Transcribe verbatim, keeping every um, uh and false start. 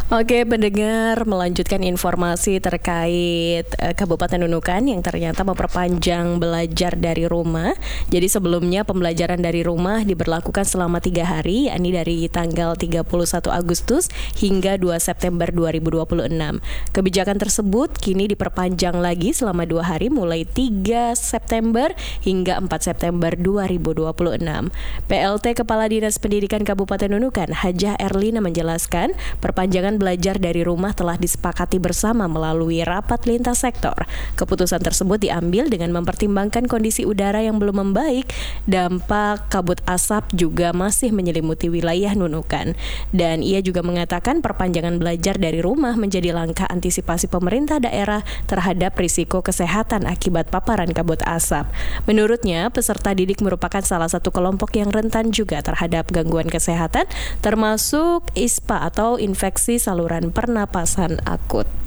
Oke, pendengar, melanjutkan informasi terkait uh, Kabupaten Nunukan yang ternyata memperpanjang belajar dari rumah. Jadi sebelumnya pembelajaran dari rumah diberlakukan selama tiga hari, yakni dari tanggal tiga puluh satu Agustus hingga dua September dua ribu dua puluh enam. Kebijakan tersebut kini diperpanjang lagi selama dua hari mulai tiga September hingga empat September dua ribu dua puluh enam. P L T Kepala Dinas Pendidikan Kabupaten Nunukan, Hajah Erlina menjelaskan, perpanjangan belajar dari rumah telah disepakati bersama melalui rapat lintas sektor. Keputusan tersebut diambil dengan mempertimbangkan kondisi udara yang belum membaik, dampak kabut asap juga masih menyelimuti wilayah Nunukan. Dan ia juga mengatakan perpanjangan belajar dari rumah menjadi langkah antisipasi pemerintah daerah terhadap risiko kesehatan akibat paparan kabut asap. Menurutnya, peserta didik merupakan salah satu kelompok yang rentan juga terhadap gangguan kesehatan, termasuk I S P A atau infeksi saluran pernapasan akut.